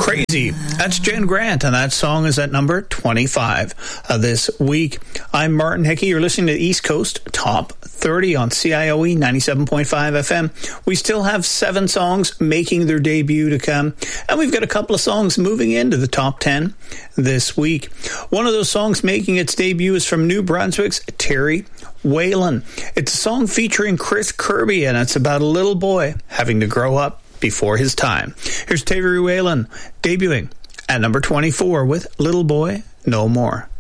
Crazy. That's Jen Grant, and that song is at number 25 this week. I'm Martin Hickey. You're listening to East Coast Top 30 on CIOE 97.5 FM. We still have 7 songs making their debut to come, and we've got a couple of songs moving into the top 10 this week. One of those songs making its debut is from New Brunswick's Terry Whalen. It's a song featuring Chris Kirby, and it's about a little boy having to grow up before his time. Here's Terry Whalen debuting at number 24 with Little Boy No More.